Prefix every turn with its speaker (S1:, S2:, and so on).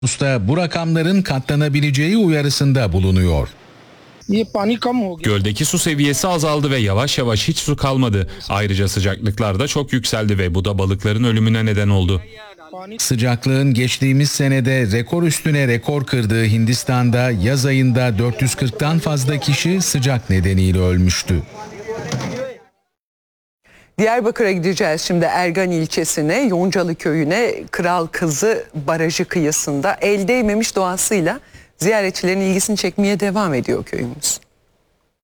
S1: Usta bu rakamların katlanabileceği uyarısında bulunuyor.
S2: Göldeki su seviyesi azaldı ve yavaş yavaş hiç su kalmadı. Ayrıca sıcaklıklar da çok yükseldi ve bu da balıkların ölümüne neden oldu.
S1: Sıcaklığın geçtiğimiz senede rekor üstüne rekor kırdığı Hindistan'da yaz ayında 440'tan fazla kişi sıcak nedeniyle ölmüştü.
S3: Diyarbakır'a gideceğiz şimdi, Ergan ilçesine, Yoncalı köyüne, Kral Kızı Barajı kıyısında el değmemiş doğasıyla ziyaretçilerin ilgisini çekmeye devam ediyor köyümüz.